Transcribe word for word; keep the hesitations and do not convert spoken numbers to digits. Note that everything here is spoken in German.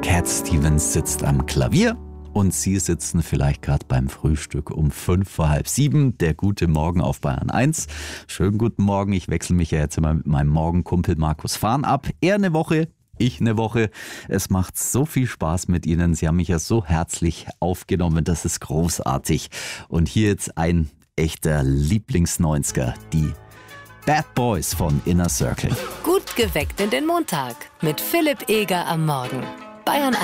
Cat Stevens sitzt am Klavier und Sie sitzen vielleicht gerade beim Frühstück um fünf vor halb sieben. Der gute Morgen auf Bayern eins. Schönen guten Morgen. Ich wechsle mich ja jetzt immer mit meinem Morgenkumpel Markus Fahn ab. Er eine Woche, ich eine Woche. Es macht so viel Spaß mit Ihnen. Sie haben mich ja so herzlich aufgenommen. Das ist großartig. Und hier jetzt ein echter Lieblings-neunziger. Die Bad Boys von Inner Circle. Gut geweckt in den Montag mit Philipp Eger am Morgen. Bayern